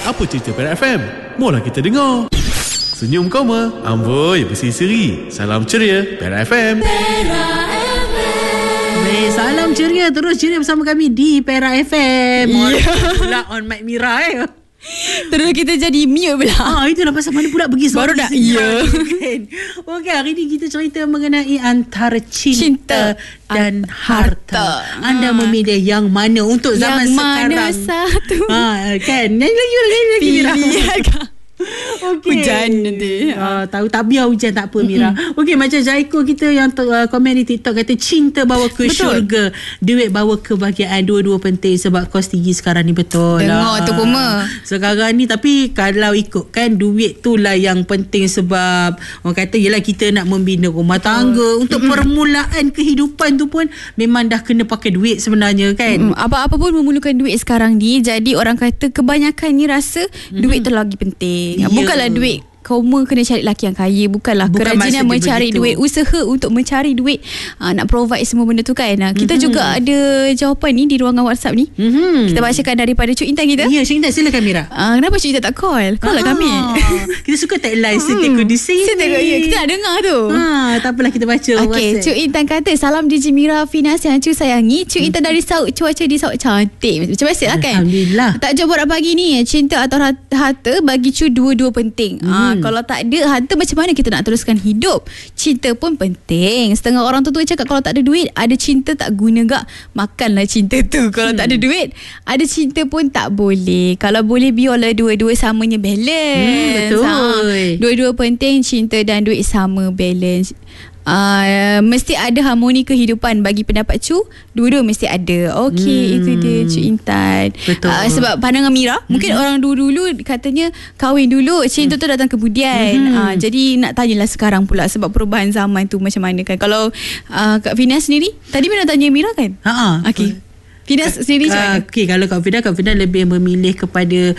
Apa cerita Perak FM? Mola kita dengar. Senyum koma, amboi berseri-seri. Salam ceria, Perak FM. Salam ceria, terus ceria bersama kami di Perak FM. Pula on mic Mira Terus kita jadi mute pula. Itulah pasal mana pula pergi baru dah. Okey, hari ni kita cerita mengenai antara cinta dan harta. Anda memilih yang mana untuk zaman sekarang? Yang mana satu? Kan? Nyanyi lagi Mira. Okay. Hujan nanti. Tahu tak biar hujan tak apa Mira. Okey, macam Jaiko kita yang komen di TikTok kata cinta bawa ke syurga, duit bawa kebahagiaan. Dua-dua penting sebab kos tinggi sekarang ni. Betul lah. Dengar tu Puma. Sekarang ni tapi kalau ikut kan duit tu lah yang penting sebab orang kata yelah kita nak membina rumah tangga. Untuk permulaan kehidupan tu pun memang dah kena pakai duit sebenarnya kan. Apa-apa pun memerlukan duit sekarang ni. Jadi orang kata kebanyakan ni rasa duit tu lagi penting. Bukanlah duit koma kena cari lelaki yang kaya. Bukan kerajinan mencari duit, usaha untuk mencari duit, nak provide semua benda tu kan. Kita juga ada jawapan ni di ruangan WhatsApp ni. Kita bacakan daripada Cik Intan kita. Ya, Cik Intan silakan Mira. Kenapa Cik Intan tak call lah kami? Kita suka tagline setiap kondisi. Kita nak dengar tu. Tak apalah, kita baca. Okay, Cik Intan kata, salam DJ Mira Finas yang Cik sayangi. Cik Intan dari Sauk, cuaca di Sauk cantik macam biasa lah kan. Alhamdulillah. Tajuk borak pagi ni, cinta atau harta, bagi Cu dua-dua penting. Kalau tak ada harta, macam mana kita nak teruskan hidup? Cinta pun penting. Setengah orang tua cakap kalau tak ada duit, ada cinta tak guna gak. Makanlah cinta tu. Kalau tak ada duit, ada cinta pun tak boleh. Kalau boleh, biarlah dua-dua samanya balance. Betul. Dua-dua penting, cinta dan duit sama balance. Mesti ada harmoni kehidupan. Bagi pendapat Cu, dua-dua mesti ada. Okey, itu dia Cik Intan. Betul. Sebab pandangan Mira, mungkin orang dulu katanya kahwin dulu, cinta tu datang kemudian. Jadi nak tanyalah sekarang pula, sebab perubahan zaman tu macam mana kan. Kalau Kak Fina sendiri, tadi Mira tanya Mira kan? Okey. Fina sendiri okay, kalau Kak Fina lebih memilih kepada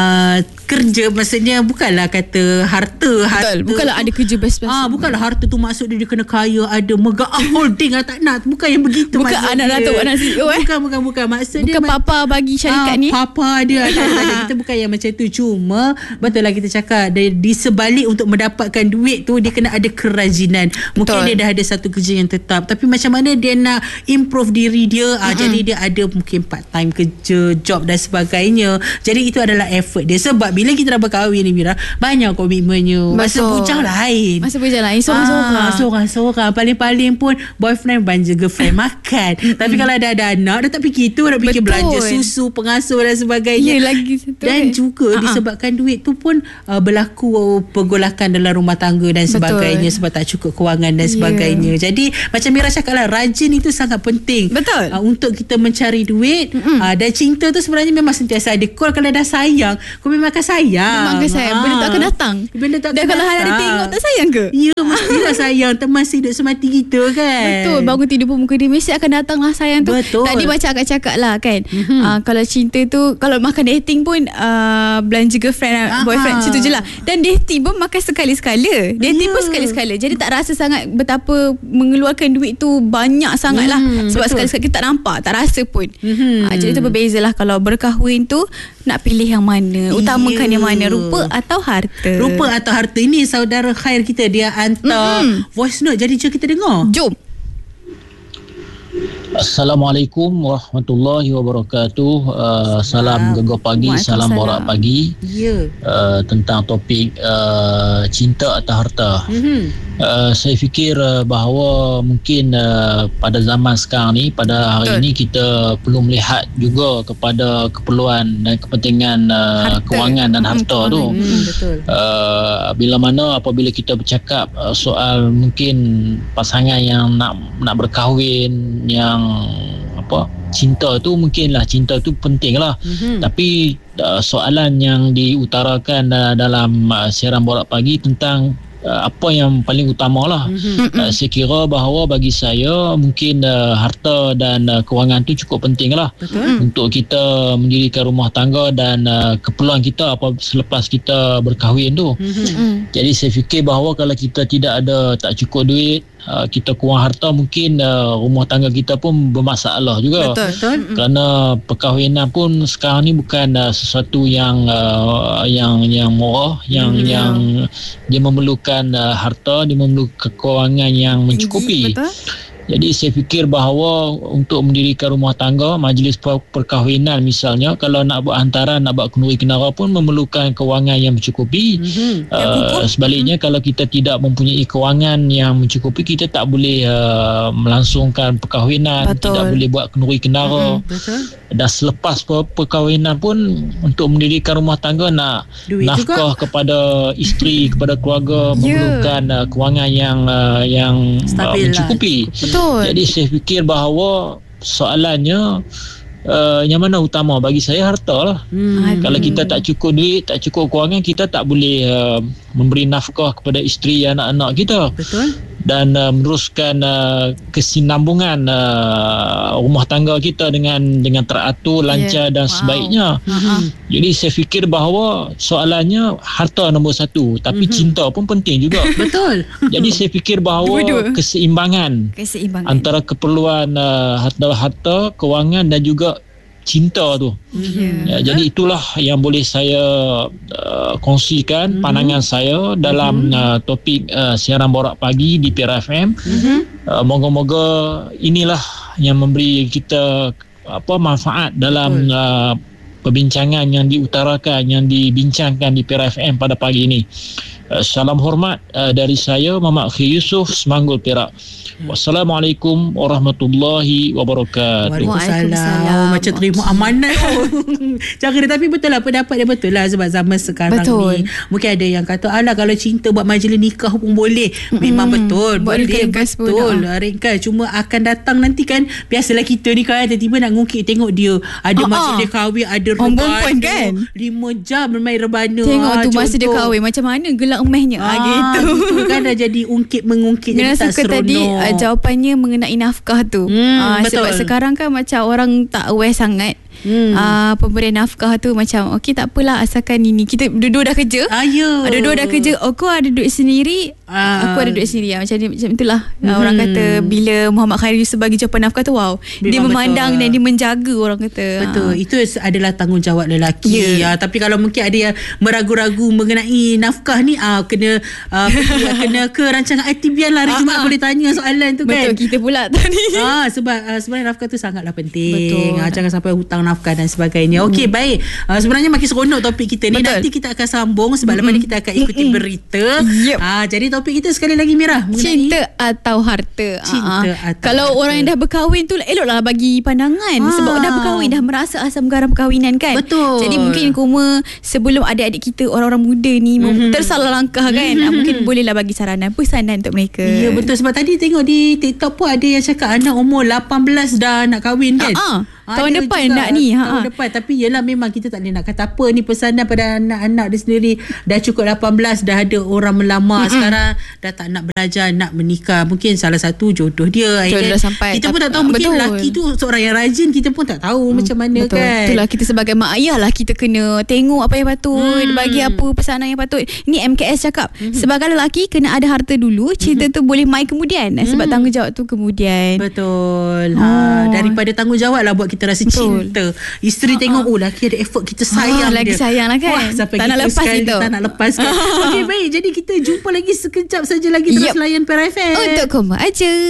kerja. Maksudnya bukanlah kata harta. Betul, bukanlah ada kerja best-best. Bukanlah harta tu maksudnya dia kena kaya, ada mega holding. Tak nak. Bukan yang begitu. Bukan anak datuk, anak CEO. Bukan. Maksud bukan dia papa bagi syarikat ni. Papa dia. Kita bukan yang macam tu. Cuma betul lah kita cakap, di sebalik untuk mendapatkan duit tu, dia kena ada kerajinan. Mungkin dia dah ada satu kerja yang tetap, tapi macam mana dia nak improve diri dia. Jadi dia ada mungkin part time kerja, job dan sebagainya. Jadi itu adalah effort dia. Sebab bila kita dah berkahwin ni Mira, banyak komitmennya. Masa bujang lain. Seorang-seorang. Paling-paling pun boyfriend belanja, girlfriend makan. Tapi kalau dah ada anak, dah tak fikir tu, dah fikir belanja susu, pengasuh dan sebagainya. Lagi satu dan juga disebabkan duit tu pun berlaku pergolakan dalam rumah tangga dan sebagainya. Sebab tak cukup kewangan dan sebagainya. Jadi macam Mira cakap lah, rajin itu sangat penting. Betul. Untuk kita mencari duit. Dan cinta tu sebenarnya memang sentiasa ada. Kau kalau dah sayang, kau memang akan sayang. Benda tak akan datang. Dan kalau hari tengok, tak sayang ke? Ya, mestilah sayang. Teman hidup semati kita kan. Betul. Bangun tidur pun muka dia, mesti akan datang lah sayang tu. Betul. Tadi macam akak cakap lah kan. Kalau cinta tu, kalau makan dating pun belanja girlfriend, boyfriend, macam tu je lah. Dan dating pun makan sekali-sekala. Dating pun sekali-sekala. Jadi tak rasa sangat betapa mengeluarkan duit tu banyak sangat lah. Sebab sekali-sekala kita tak nampak, tak rasa pun. Jadi itu berbezalah. Kalau berkahwin tu, nak pilih yang mana, utamakan yang mana, rupa atau harta. Ini saudara Khair kita, dia hantar voice note. Jadi jom kita dengar. Jom. Assalamualaikum warahmatullahi wabarakatuh. Salam gegar pagi, salam borak pagi. Tentang topik cinta atau harta. Saya fikir bahawa mungkin pada zaman sekarang ni, pada hari ini, kita perlu melihat juga kepada keperluan dan kepentingan kewangan dan harta tu. Bila mana apabila kita bercakap soal mungkin pasangan yang nak berkahwin, yang cinta tu, mungkinlah cinta tu penting lah. Tapi soalan yang diutarakan dalam siaran borak pagi tentang apa yang paling utama lah. Saya kira bahawa bagi saya mungkin harta dan kewangan tu cukup penting lah untuk kita mendirikan rumah tangga dan keperluan kita selepas kita berkahwin tu. Jadi saya fikir bahawa kalau kita tak cukup duit, kita kurang harta, mungkin rumah tangga kita pun bermasalah juga. Betul. Kerana perkahwinan pun sekarang ni bukan sesuatu yang murah, yang dia memerlukan harta, dia memerlukan kewangan yang mencukupi. Betul. Jadi saya fikir bahawa untuk mendirikan rumah tangga, majlis perkahwinan misalnya, kalau nak buat hantaran, nak buat kenduri kenara pun memerlukan kewangan yang mencukupi. Sebaliknya kalau kita tidak mempunyai kewangan yang mencukupi, kita tak boleh melangsungkan perkahwinan. Betul. Tidak boleh buat kenduri kenara. Betul. Dan selepas perkahwinan pun, untuk mendirikan rumah tangga nak Duit nafkah juga. kepada isteri, kepada keluarga, memerlukan kewangan yang Stabil mencukupi. Betul. Jadi saya fikir bahawa soalannya yang mana utama bagi saya, harta lah. Kalau kita tak cukup duit, tak cukup kewangan, kita tak boleh memberi nafkah kepada isteri, anak-anak kita. Betul. Dan meneruskan kesinambungan rumah tangga kita dengan teratur, lancar dan sebaiknya. Jadi saya fikir bahawa soalannya harta nombor satu, tapi cinta pun penting juga. Betul. Jadi saya fikir bahawa Dua-dua. keseimbangan antara keperluan harta, kewangan dan juga cinta tu. Jadi itulah yang boleh saya kongsikan pandangan saya dalam topik siaran Borak Pagi di Perak FM. Moga-moga inilah yang memberi kita manfaat dalam perbincangan yang diutarakan, yang dibincangkan di Perak FM pada pagi ini. Salam hormat dari saya, Muhammad Akhil Yusof, Semanggul, Perak. Wassalamualaikum warahmatullahi wabarakatuh. Waalaikumsalam. Macam terima amanat. Cara dia, tapi betul lah, pendapat dia betul lah. Sebab zaman sekarang ni mungkin ada yang kata, alah kalau cinta buat majlis nikah pun boleh. Memang betul, buat boleh, betul. Ringkas. Cuma akan datang nanti kan, biasalah kita ni kan, tiba-tiba nak ngungkit, tengok dia ada majlis dia kahwin, ada rebana kan? 5 jam bermain rebana. Tengok tu masa dia kahwin, macam mana gelak emehnya gitu. Betul kan, dah jadi mengungkit. Dia Jadi tak suka seronok. tadi jawapannya mengenai nafkah tu. Betul. Sebab sekarang kan macam orang tak aware sangat. Pemberian nafkah tu macam okey tak apalah, asalkan ini kita dua-dua dah kerja. Dua-dua dah kerja, kau ada duit sendiri, aku ada duit sendiri. Macam itulah. Orang kata bila Muhammad Khairul Yusof bagi jawapan nafkah tu, wow, dia memandang dan dia menjaga, orang kata. Betul. Itu adalah tanggungjawab lelaki. Tapi kalau mungkin ada yang meragu-ragu mengenai nafkah ni, kena ke rancangan ITBN lah hari Jumaat, boleh tanya soalan tu kan. Betul, kita pula tadi. Sebab sebenarnya nafkah tu sangatlah penting. Betul. Jangan sampai hutang nafkah dan sebagainya. Okey, baik. Sebenarnya makin seronok topik kita ni. Betul. Nanti kita akan sambung sebab lepas ni kita akan ikuti berita. Jadi topik kita sekali lagi, Mira, cinta atau harta. Cinta atau kalau harta. orang yang dah berkahwin tu, eloklah bagi pandangan. Sebab dah berkahwin, dah merasa asam garam perkahwinan kan. Betul. Jadi mungkin sebelum adik-adik kita, orang-orang muda ni tersalah langkah kan, mungkin bolehlah bagi pesanan untuk mereka. Ya, betul. Sebab tadi tengok di TikTok pun ada yang cakap anak umur 18 dah nak kahwin kan. Tahun depan nak ni. Tahun depan. Tapi yelah, memang kita tak boleh nak kata apa. Ni pesanan pada anak-anak dia sendiri. Dah cukup 18, dah ada orang melamar. Sekarang dah tak nak belajar, nak menikah. Mungkin salah satu jodoh dia. Jodoh dah sampai. Kita pun tak tahu. Mungkin lelaki tu seorang yang rajin. Kita pun tak tahu macam mana kan. Itulah, kita sebagai mak ayah lah, kita kena tengok apa yang patut, bagi apa pesanan yang patut. Ni MKS cakap, sebagai lelaki kena ada harta dulu, cinta tu boleh mai kemudian. Sebab tanggungjawab tu kemudian. Betul. Daripada tanggungjawab lah buat kita rasa cinta. Isteri tengok, lelaki ada effort, kita sayang lagi dia. sayang lah kan. Sampai tak nak lepas sekali, itu. tak nak lepaskan. Okey, baik. Jadi kita jumpa lagi sekejap saja lagi. Terus layan Perak FM. Untuk koma aja.